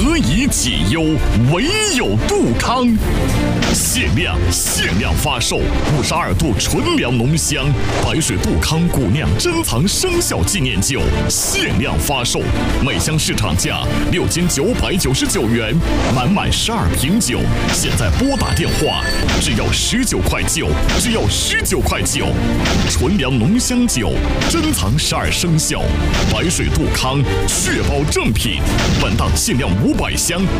何以解忧，唯有杜康。限量发售52度纯粮浓香白水杜康古酿珍藏生肖纪念酒，限量发售，每箱市场价6999元，满12瓶酒，现在拨打电话只要19块9，只要19块9。纯粮浓香酒，珍藏12生肖，白水杜康确保正品，本档限量500箱。